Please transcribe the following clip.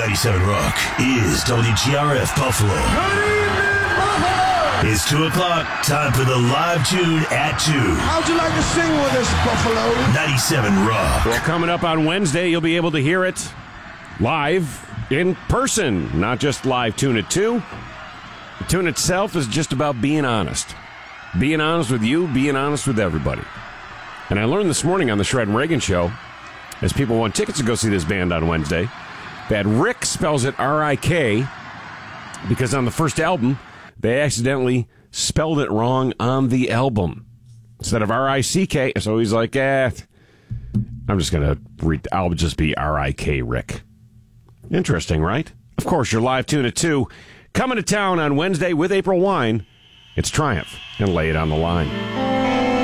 97 Rock is WGRF Buffalo. It's 2 o'clock. Time for the live tune at 2. How'd you like to sing with us, Buffalo? 97 Rock. Well, coming up on Wednesday, you'll be able to hear it live in person, not just live tune at 2. The tune itself is just about being honest. Being honest with you, being honest with everybody. And I learned this morning on the Shred and Reagan show, as people want tickets to go see this band on Wednesday, that Rick spells it R-I-K because on the first album, they accidentally spelled it wrong on the album. Instead of R-I-C-K, so he's like, I'll just be R-I-K Rick. Interesting, right? Of course, your live tune at 2. Coming to town on Wednesday with April Wine, it's Triumph and Lay It on the Line.